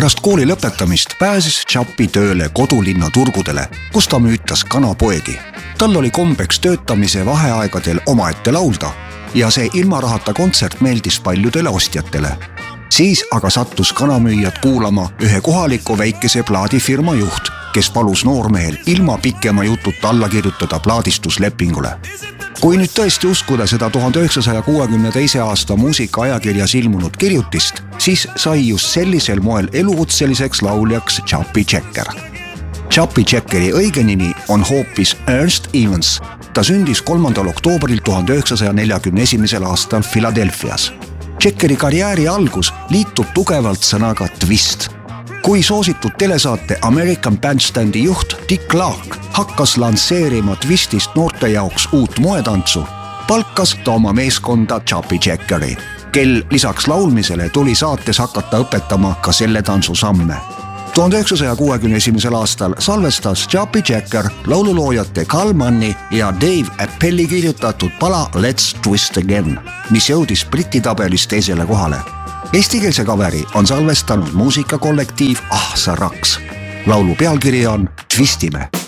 Pärast kooli lõpetamist pääses Chappi tööle kodulinna turgudele, kus ta müütas kanapoegi. Tal oli kombeks töötamise vaheaegadel omaette laulda ja see ilma rahata kontsert meeldis paljudele ostjatele. Siis aga sattus kanamüüjad kuulama ühe kohaliku väikese plaadifirma juht, kes palus noormehel ilma pikema jututa alla kirjutada plaadistuslepingule. Kui nüüd tõesti uskuda seda 1962. aasta muusikaajakirjas ilmunud kirjutist, siis sai just sellisel moel elukutseliseks lauljaks Chappi Checker. Chappi Checkeri õige nimi on hoopis Ernst Evans. Ta sündis 3. oktoobril 1941. aastal Philadelphias. Checkeri karjääri algus liitub tugevalt sõnaga twist. Kui soositud telesaate American Bandstandi juht Dick Clark hakkas lansseerima twistist noorte jaoks uut moetantsu, palkas ta oma meeskonda Chappi Checkeri, kel lisaks laulmisele tuli saates hakata õpetama ka selle tantsu samme. 1961. aastal salvestas Chappi Checker laululoojate Carl Manni ja Dave Appelli kirjutatud pala Let's Twist Again, mis jõudis Briti tabelis teisele kohale. Eestikeelse kaveri on salvestanud muusikakollektiiv Ah sa raks. Laulu pealkiri on Twistime.